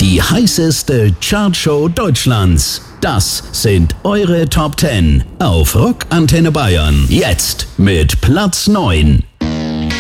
Die heißeste Chartshow Deutschlands. Das sind eure Top 10 auf Rock Antenne Bayern. Jetzt mit Platz 9.